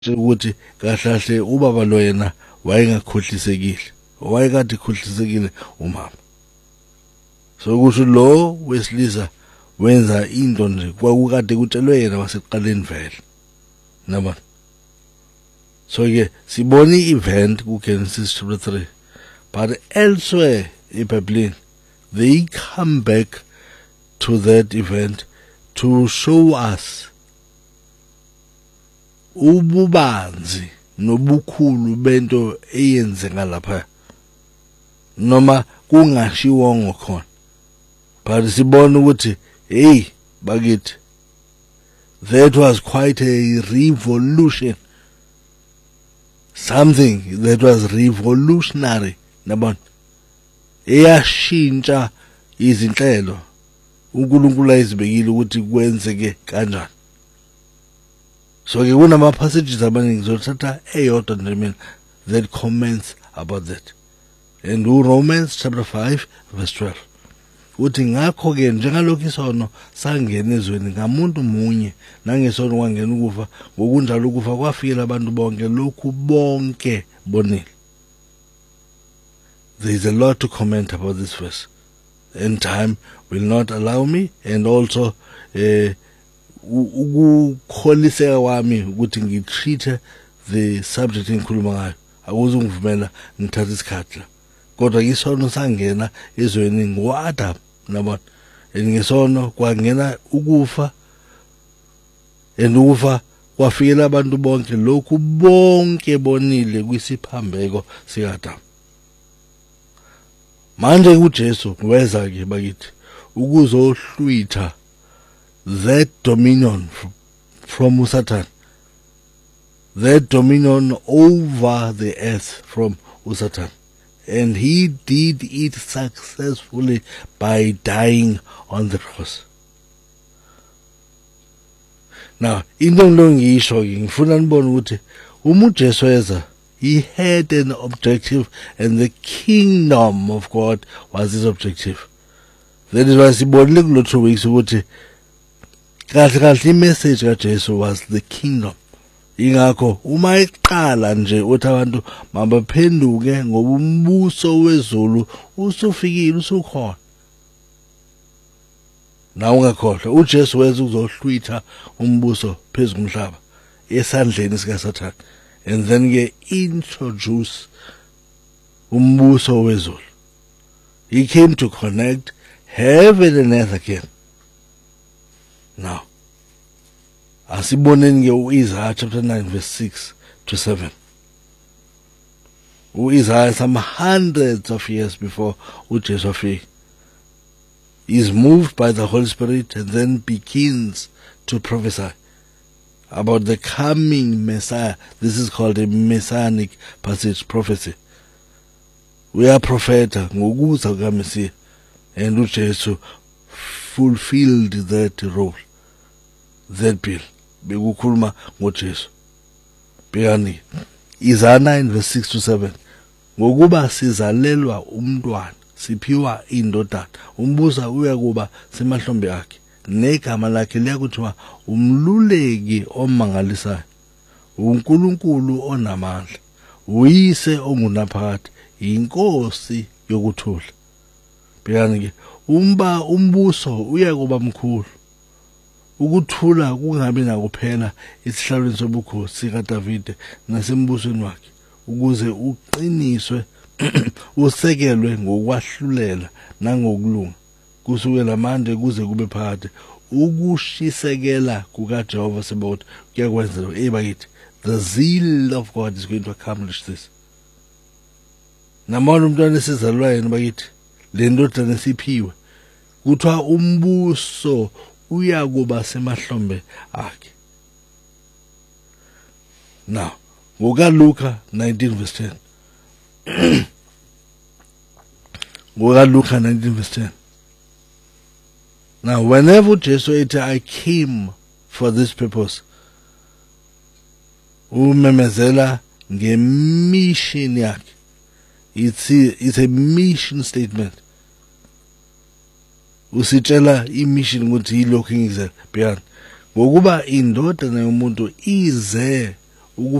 ukuthi kahlahle ubaba lo yena wayengakhohlisekile wayekade khohlisekile umama so kusho lo wesilisa wenza into nje kwakukade kutshelwe yena wasekuqaleni vele naba so ke sibona i-event ku Genesis chapter 3 but elsewhere in Bible they come back to that event to show us ububanzi nobukhulu bento eyenzeka lapha noma kungashiwongo khona but sibona ukuthi hey bakithi that was quite a revolution, something that was revolutionary nabona eyashintsha izinhlelo uNkulunkulu ayizibekile ukuthi kwenzeke kanjani. So ke kunama passages abaningi ngizothatha eyodwa nje mina that comments about that. And Romans chapter 5 verse 12. Uthi ngakho ke njengalokho isono sangena ezweni ngamuntu munye nangesono kwangena ukufa ngokunjalo ukufa kwafikela abantu bonke lokhu bonke bonile. There is a lot to comment about this verse and time will not allow me, and also ukukholiseka kwami ukuthi ngitreat the subject engikhuluma ngayo akuzungivumela ngithatha isikhathi la kodwa isono sangena ezweni ngoAdam nabona ngesono kwangena ukufa ukufa kwafikela abantu bonke lokhu bonke bonile kwisiphambeko sikaAdam. Manje uJesu weza ke bakithi ukuzohlwitha that dominion from Satan, that dominion over the earth from Satan, and he did it successfully by dying on the cross. Now into ngisho ngifuna nibone ukuthi uJesu weza he had an objective, and the kingdom of God was his objective. That is why sibonile kulo 2 weeks ukuthi kahle message kaJesu was the kingdom. Ingakho uma iqala nje uthi abantu mabaphenduke ngoba umbuso wezulu usufikile usukhona. Nawu ungakhohlwa uJesu weza ukuzohlwitha umbuso phezulu komhlaba esandleni sika Satan, and then ke introduce umbuso wezulu. He came to connect heaven and earth again. Now asiboneni ke uIsaiah chapter 9 verse 6 to 7. uIsaiah some hundreds of years before uJesu is moved by the Holy Spirit and then begins to prophesy about the coming Messiah. This is called a messianic passage prophecy. We are prophet ngokuza kaMessiah, and uJesu fulfilled that role, that bill. Bekukhuluma ngoJesu. Bhekani Isaiah 9 verse 6 to 7. Ngokuba sizalelwa umntwana, siphiwa indodana, umbuso uyakuba semahlombe akhe, negama lakhe liyakuthiwa umluleki omangalisayo, uNkulunkulu onamandla, uyise ongunaphakade, inkosi yokuthula. Bhekani ke umbuso uyakuba mkhulu, ukuthula kungabi nakuphela esihlalweni sobukhosi sikaDavide nasembusweni wakhe, ukuze uqiniswe usekelwe ngokwahlulela nangokulunga kusukela manje kuze kube phakade, ukushisekela kukaJehova Sabaoth kuyakwenza bakithi. The zeal of God is going to accomplish this. Namona umntwana esizalwa yena bakithi, le ndodana esiphiwe kuthiwa umbuso uyakuba semahlombe akhe. Now ngokaLuka 19 verse 10. ngokaLuka 19 verse 10. Now whenever Jesus said I came for this purpose, umemezela ngemission yakhe. It's a mission statement. Usitshela imission ukuthi yilokho ngizela beyond ngokuba indodana yomuntu ize